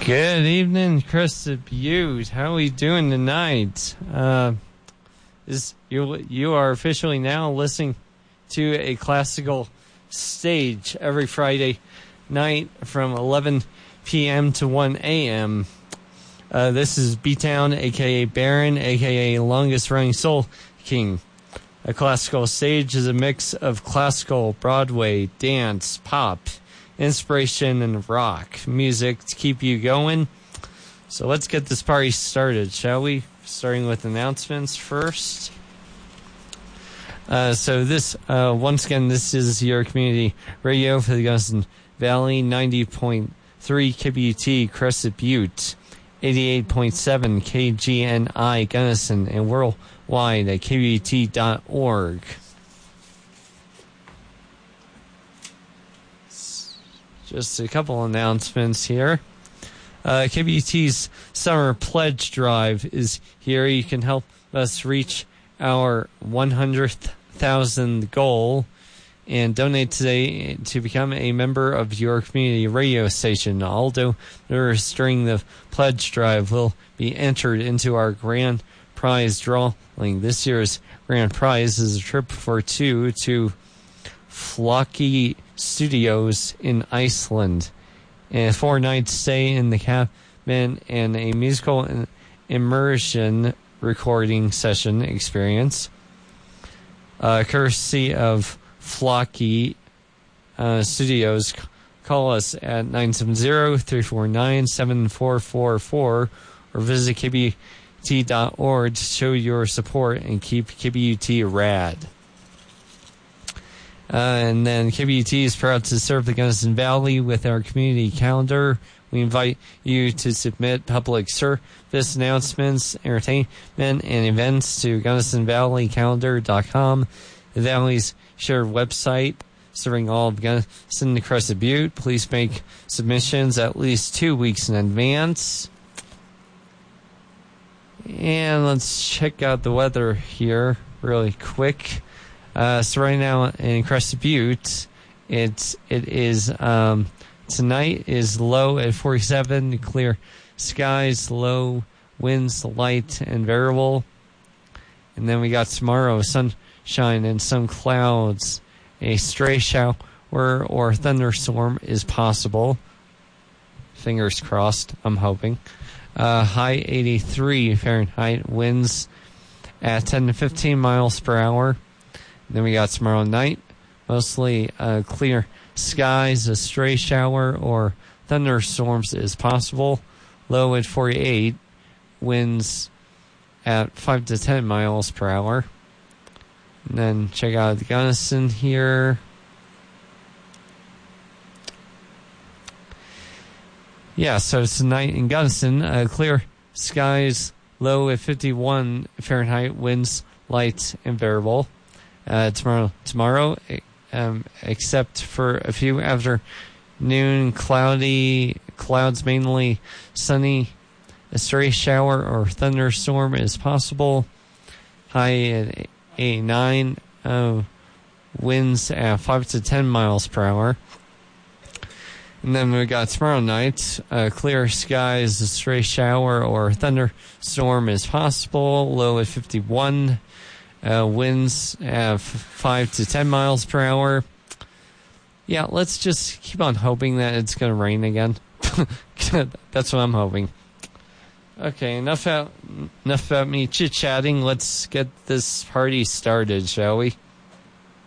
Good evening, Crested Butte. How are we doing tonight? You are officially now listening to a classical stage every Friday night from 11 p.m. to 1 a.m. This is B-Town, a.k.a. Baron, a.k.a. Longest Running Soul King. A classical stage is a mix of classical, Broadway, dance, pop, inspiration, and rock music to keep you going. So let's get this party started, shall we? Starting with announcements first. Once again, this is your community radio for the Gunnison Valley, 90.3 KBUT Crested Butte, 88.7 KGNI Gunnison, and worldwide at KBUT.org. Just a couple announcements here. KBUT's Summer Pledge Drive is here. You can help us reach our 100,000 goal and donate today to become a member of your community radio station. All donors during the pledge drive will be entered into our grand prize drawing. This year's grand prize is a trip for two to Flocky Studios in Iceland, and a 4-night stay in the cabin and a musical immersion recording session experience, courtesy of Flocky Studios. Call us at 970-349-7444 or visit KBUT.org to show your support and keep KBUT rad. And then KBUT is proud to serve the Gunnison Valley with our community calendar. We invite you to submit public service announcements, entertainment, and events to GunnisonValleyCalendar.com, the Valley's shared website serving all of Gunnison and Crested Butte. Please make submissions at least 2 weeks in advance. And let's check out the weather here really quick. So right now in Crested Butte, it is tonight is low at 47, clear skies, low winds, light and variable. And then we got tomorrow, sunshine and some clouds. A stray shower or thunderstorm is possible. Fingers crossed, I'm hoping. High 83 Fahrenheit, winds at 10 to 15 miles per hour. Then we got tomorrow night, mostly clear skies, a stray shower or thunderstorms is possible. Low at 48, winds at 5 to 10 miles per hour. And then check out the Gunnison here. Yeah, so tonight in Gunnison, clear skies, low at 51 Fahrenheit, winds light and variable. Tomorrow, except for a few afternoon clouds mainly sunny, a stray shower or thunderstorm is possible. High at 89, winds at 5 to 10 miles per hour. And then we got tomorrow night, clear skies, a stray shower or thunderstorm is possible. Low at 51. Winds at 5 to 10 miles per hour. Yeah, let's just keep on hoping that it's going to rain again. That's what I'm hoping. Okay, enough about me chit-chatting. Let's get this party started, shall we?